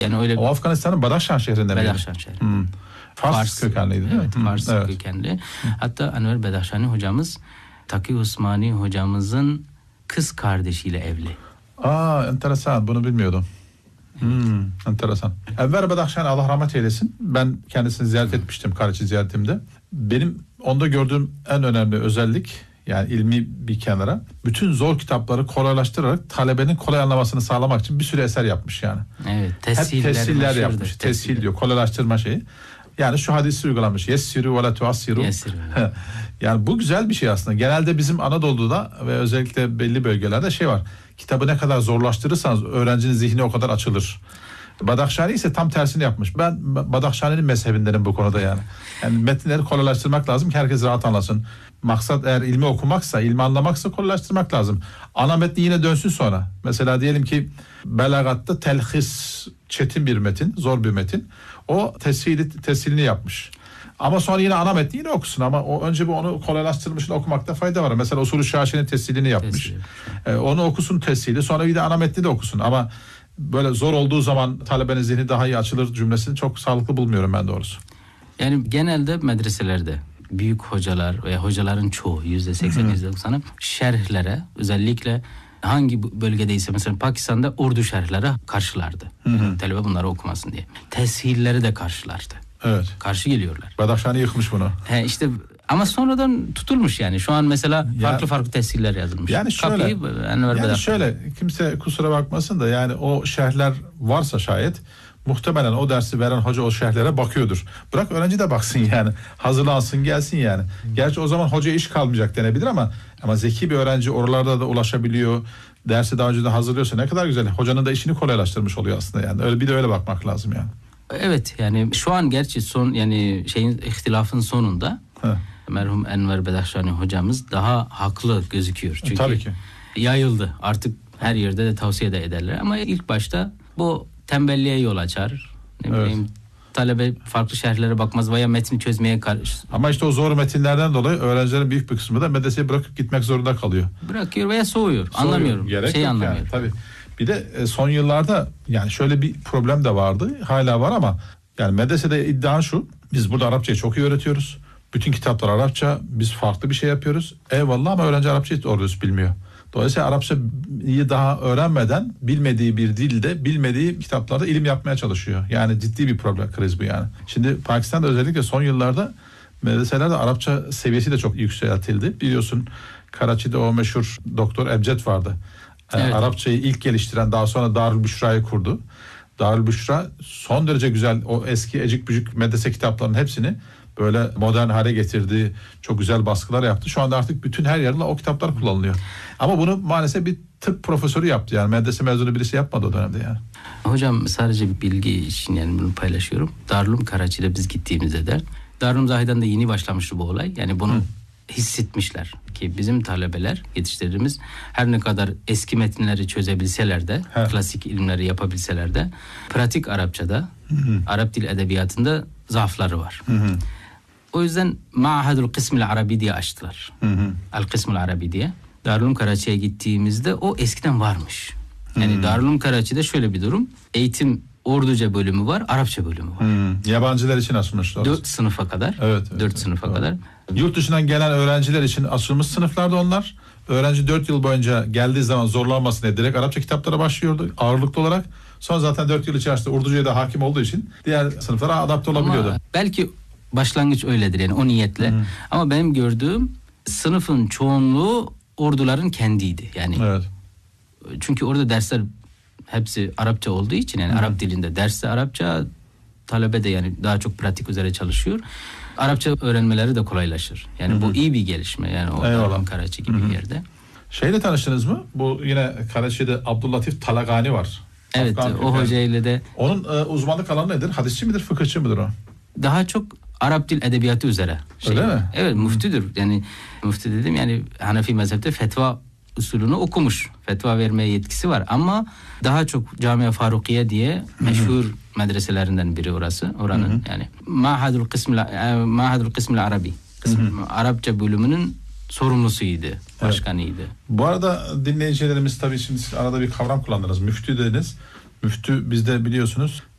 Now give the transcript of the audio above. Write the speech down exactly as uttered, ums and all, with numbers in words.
Yani öyle o Afganistan'ın Badakhşan şehrinde miydi? Badakhşan şehri. Hmm. Fars, Fars kökenliydi değil evet, mi? Fars evet. kökenli. Hatta Enver Badakhşani hocamız Taki Osmani hocamızın kız kardeşiyle evli. Aa, enteresan, bunu bilmiyordum. Hmm, enteresan. Enver Badakhşani Allah rahmet eylesin. Ben kendisini ziyaret etmiştim Karaçi ziyaretimde. Benim onda gördüğüm en önemli özellik, yani ilmi bir kenara, bütün zor kitapları kolaylaştırarak talebenin kolay anlamasını sağlamak için bir sürü eser yapmış yani. Evet, tesiller, hep tesiller yapmış. Tessil diyor, kolaylaştırma şeyi. Yani şu hadisi uygulamış. Yessiru ve la tuassiru. Yani bu güzel bir şey aslında. Genelde bizim Anadolu'da ve özellikle belli bölgelerde şey var. Kitabı ne kadar zorlaştırırsanız öğrencinin zihni o kadar açılır. Badakhşani ise tam tersini yapmış. Ben Badakhşani'nin mezhebindenim bu konuda yani. Yani metinleri kolaylaştırmak lazım ki herkes rahat anlasın. Maksat eğer ilmi okumaksa, ilmi anlamaksa kolaylaştırmak lazım. Ana metni yine dönsün sonra. Mesela diyelim ki Belagatta telhis çetin bir metin, zor bir metin. O tesili, tesilini yapmış. Ama sonra yine ana metni yine okusun, ama o önce bir onu kolaylaştırmışını okumakta fayda var. Mesela Usulü Şaşi'nin tesilini yapmış. Ee, onu okusun tesili, sonra bir de ana metni de okusun. Ama böyle zor olduğu zaman talebenin zihni daha iyi açılır cümlesini çok sağlıklı bulmuyorum ben doğrusu. Yani genelde medreselerde büyük hocalar veya hocaların çoğu yüzde seksen yüzde doksanı şerhlere, özellikle hangi bölgedeyse mesela Pakistan'da Urdu şerhlere karşılardı. Yani talebe bunları okumasın diye. Teshilleri de karşılardı. Evet. Karşı geliyorlar. Badakhşani yıkmış bunu. He işte, ama sonradan tutulmuş yani. Şu an mesela ya, farklı farklı teshiller yazılmış. Yani şöyle, Kapıyı, yani şöyle kimse kusura bakmasın da, yani o şerhler varsa şayet muhtemelen o dersi veren hoca o şerhlere bakıyordur. Bırak öğrenci de baksın yani. Hazırlansın gelsin yani. Gerçi o zaman hocaya iş kalmayacak denebilir ama ama zeki bir öğrenci oralarda da ulaşabiliyor. Dersi daha önceden hazırlıyorsa ne kadar güzel. Hocanın da işini kolaylaştırmış oluyor aslında yani. Öyle bir de öyle bakmak lazım yani. Evet, yani şu an gerçi son yani şeyin ihtilafın sonunda Heh. merhum Enver Badakhşani hocamız daha haklı gözüküyor. Çünkü Tabii ki. Yayıldı. Artık her yerde de tavsiye de ederler. Ama ilk başta bu tembelliğe yol açar. Ne evet. bileyim, talebe farklı şerhlere bakmaz veya metni çözmeye karış. Ama işte o zor metinlerden dolayı öğrencilerin büyük bir kısmı da medreseyi bırakıp gitmek zorunda kalıyor. Bırakıyor veya soğuyor. soğuyor. Anlamıyorum. Gerek şey anlamıyorum. Yani, tabii. Bir de son yıllarda yani şöyle bir problem de vardı. Hala var ama yani medresede iddia şu: biz burada Arapçayı çok iyi öğretiyoruz. Bütün kitaplar Arapça. Biz farklı bir şey yapıyoruz. Eyvallah, ama öğrenci Arapçayı doğru düz bilmiyor. Dolayısıyla Arapçayı daha öğrenmeden bilmediği bir dilde, bilmediği kitaplarda ilim yapmaya çalışıyor. Yani ciddi bir problem, kriz bu yani. Şimdi Pakistan'da özellikle son yıllarda medreselerde Arapça seviyesi de çok yükseltildi. Biliyorsun Karachi'de o meşhur Doktor Ebced vardı. Evet. Arapçayı ilk geliştiren, daha sonra Darül Büşra'yı kurdu. Darül Büşra son derece güzel, o eski ecik bücük medrese kitaplarının hepsini böyle modern hale getirdi. Çok güzel baskılar yaptı. Şu anda artık bütün her yerde o kitaplar kullanılıyor. Ama bunu maalesef bir tıp profesörü yaptı. Yani medrese mezunu birisi yapmadı o dönemde yani. Hocam sadece bir bilgi için yani bunu paylaşıyorum. Darülüm Karachi'de biz gittiğimizde de Darülüm Zahide'den de yeni başlamıştı bu olay. Yani bunu Hı. hissetmişler ki bizim talebeler, yetiştirdiğimiz, her ne kadar eski metinleri çözebilseler de, He. klasik ilimleri yapabilseler de pratik Arapçada, hı hı. Arap dil edebiyatında zaafları var. Hı hı. O yüzden Ma'hadul Kısmil Arabi diye açtılar. Hı hı. Al Kısmil Arabi diye. Darülüm Karachi'ye gittiğimizde o eskiden varmış. Yani hı. Darülüm Karachi'de şöyle bir durum: eğitim Urduca bölümü var, Arapça bölümü var. Hmm, yabancılar için açılmışlar. Dört sınıfa kadar. Evet. evet Dört evet, sınıfa evet. kadar. Yurt dışından gelen öğrenciler için açılmış sınıflarda onlar. Öğrenci dört yıl boyunca geldiği zaman zorlanmasın diye direkt Arapça kitaplara başlıyordu ağırlıklı olarak. Sonra zaten dört yıl içerisinde Urduca'ya da hakim olduğu için diğer sınıflara adapte olabiliyordu. Ama belki başlangıç öyledir yani o niyetle. Hmm. Ama benim gördüğüm sınıfın çoğunluğu Urduların kendiydi. Yani evet. Çünkü orada dersler hepsi Arapça olduğu için yani hmm. Arap dilinde derste Arapça, talebe de yani daha çok pratik üzere çalışıyor. Arapça öğrenmeleri de kolaylaşır. Yani hmm. bu iyi bir gelişme yani o Darülüm Karachi gibi hmm. bir yerde. Şeyle tanıştınız mı? Bu yine Karachi'de Abdüllatif Talagani var. Evet, Afgan o hocayla de. Onun e, uzmanlık alanı nedir? Hadisçi midir, fıkıhçı mıdır o? Daha çok Arap dil edebiyatı üzere. Şey, Öyle mi? Evet, müftüdür. Yani müftü dedim yani Hanefi mezhepte fetva usulünü okumuş. Fetva vermeye yetkisi var ama daha çok Camia Farukiye diye meşhur Hı-hı. medreselerinden biri orası. Oranın Hı-hı. yani Ma'hadul Kısmil Ma'hadul Kısmil Arabi. Kısmil, Arapça bölümünün sorumlusuydu, başkanıydı. Evet. Bu arada dinleyicilerimiz tabii şimdi arada bir kavram kullandınız. Müftü dediniz. Müftü bizde biliyorsunuz